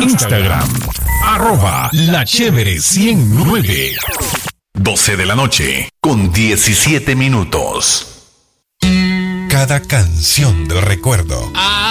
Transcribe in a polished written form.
Instagram, @lachévere109. 12 de la noche, con 17 minutos. Cada canción del recuerdo